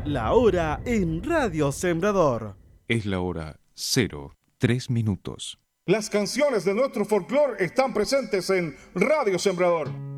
La hora en Radio Sembrador. Es la hora 03:03. Las canciones de nuestro folclore están presentes en Radio Sembrador.